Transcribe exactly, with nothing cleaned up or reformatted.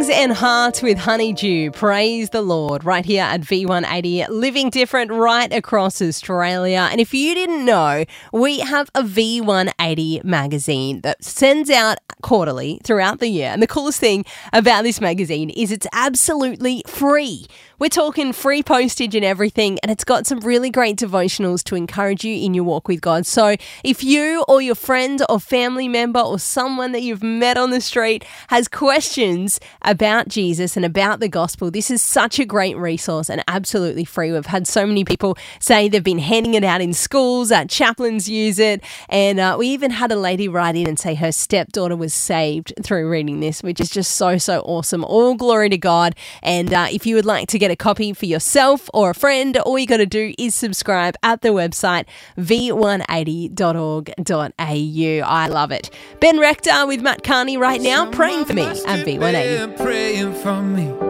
Lungs and Heart with Honeydew. Praise the Lord. Right here at V one eighty, living different right across Australia. And if you didn't know, we have a V one eighty magazine that sends out quarterly throughout the year. And the coolest thing about this magazine is it's absolutely free. We're talking free postage and everything, and it's got some really great devotionals to encourage you in your walk with God. So if you or your friend or family member or someone that you've met on the street has questions about Jesus and about the gospel, this is such a great resource and absolutely free. We've had so many people say they've been handing it out in schools, uh, chaplains use it, and uh, we even had a lady write in and say her stepdaughter was saved through reading this, which is just so, so awesome. All glory to God. And uh, if you would like to get a copy for yourself or a friend, all you got to do is subscribe at the website v one eighty dot org dot a u. I love it. Ben Rector with Matt Carney right now, praying for me at V one eighty. Praying for me.